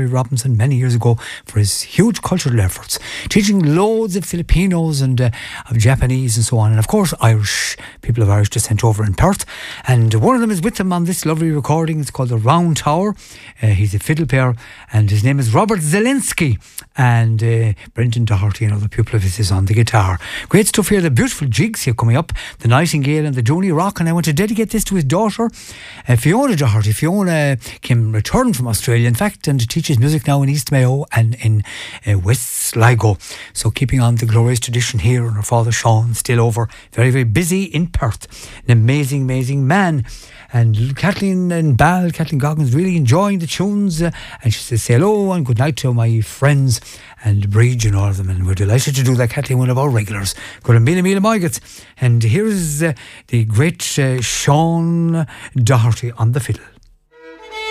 Mary Robinson many years ago for his huge cultural efforts, teaching loads of Filipinos and of Japanese and so on, and of course Irish, people of Irish descent over in Perth. And one of them is with him on this lovely recording. It's called The Round Tower. He's a fiddle player and his name is Robert Zelensky, and Brendan Doherty, another pupil of his, is on the guitar. Great stuff here. The beautiful jigs here coming up, the Nightingale and the Dooney Rock, and I want to dedicate this to his daughter, Fiona Doherty. Fiona came returned from Australia, in fact, and teaches music now in East Mayo and in West Sligo. So keeping on the glorious tradition here, and her father Sean still over, very, very busy in Perth. An amazing, amazing man. And Kathleen Goggins really enjoying the tunes, and she says say hello and good night to my friends and Bridge and all of them, and we're delighted to do that. Kathleen, one of our regulars. Good Mila Moigats. And here's the great Sean Doherty on the fiddle.